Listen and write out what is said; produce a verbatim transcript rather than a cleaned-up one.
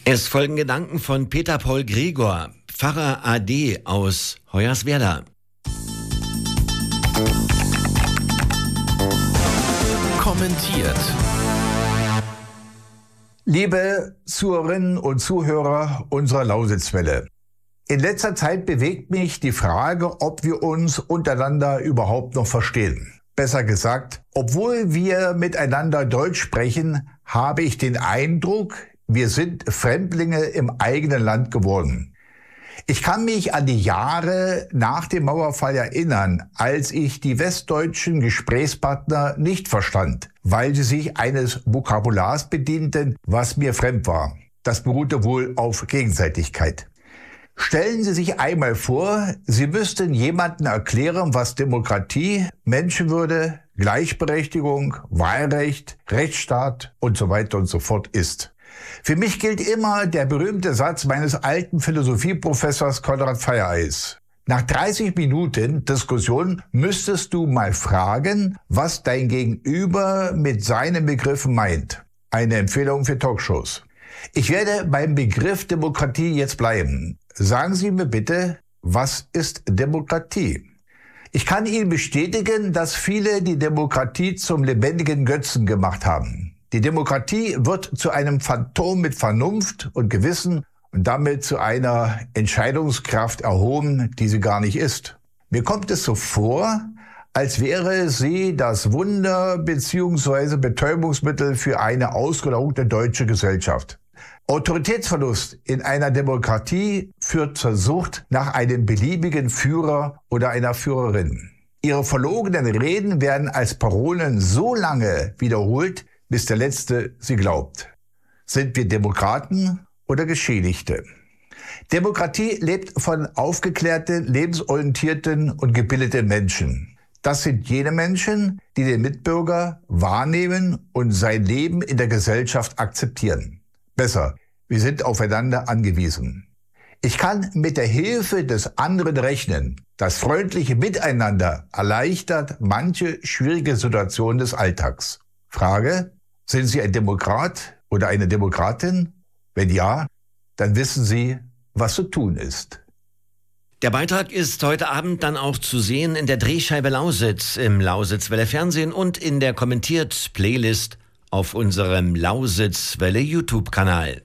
Es folgen Gedanken von Peter Paul Gregor, Pfarrer A D aus Hoyerswerda. Kommentiert. Liebe Zuhörerinnen und Zuhörer unserer Lausitzwelle, in letzter Zeit bewegt mich die Frage, ob wir uns untereinander überhaupt noch verstehen. Besser gesagt, obwohl wir miteinander Deutsch sprechen, habe ich den Eindruck, wir sind Fremdlinge im eigenen Land geworden. Ich kann mich an die Jahre nach dem Mauerfall erinnern, als ich die westdeutschen Gesprächspartner nicht verstand, weil sie sich eines Vokabulars bedienten, was mir fremd war. Das beruhte wohl auf Gegenseitigkeit. Stellen Sie sich einmal vor, Sie müssten jemandem erklären, was Demokratie, Menschenwürde, Gleichberechtigung, Wahlrecht, Rechtsstaat und so weiter und so fort ist. Für mich gilt immer der berühmte Satz meines alten Philosophieprofessors Konrad Feiereis. Nach dreißig Minuten Diskussion müsstest du mal fragen, was dein Gegenüber mit seinen Begriffen meint. Eine Empfehlung für Talkshows. Ich werde beim Begriff Demokratie jetzt bleiben. Sagen Sie mir bitte, was ist Demokratie? Ich kann Ihnen bestätigen, dass viele die Demokratie zum lebendigen Götzen gemacht haben. Die Demokratie wird zu einem Phantom mit Vernunft und Gewissen und damit zu einer Entscheidungskraft erhoben, die sie gar nicht ist. Mir kommt es so vor, als wäre sie das Wunder bzw. Betäubungsmittel für eine ausgelaugte deutsche Gesellschaft. Autoritätsverlust in einer Demokratie führt zur Sucht nach einem beliebigen Führer oder einer Führerin. Ihre verlogenen Reden werden als Parolen so lange wiederholt, bis der Letzte sie glaubt. Sind wir Demokraten oder Geschädigte? Demokratie lebt von aufgeklärten, lebensorientierten und gebildeten Menschen. Das sind jene Menschen, die den Mitbürger wahrnehmen und sein Leben in der Gesellschaft akzeptieren. Besser, wir sind aufeinander angewiesen. Ich kann mit der Hilfe des anderen rechnen. Das freundliche Miteinander erleichtert manche schwierige Situationen des Alltags. Frage: Sind Sie ein Demokrat oder eine Demokratin? Wenn ja, dann wissen Sie, was zu tun ist. Der Beitrag ist heute Abend dann auch zu sehen in der Drehscheibe Lausitz, im Lausitzwelle Fernsehen und in der Kommentiert-Playlist auf unserem Lausitzwelle YouTube-Kanal.